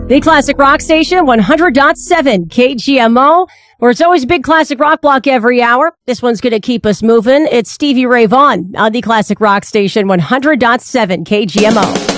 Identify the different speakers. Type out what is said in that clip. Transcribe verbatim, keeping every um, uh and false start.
Speaker 1: The Classic Rock Station, one hundred point seven K G M O, where it's always a big classic rock block every hour. This one's going to keep us moving. It's Stevie Ray Vaughan on the Classic Rock Station, one hundred point seven K G M O.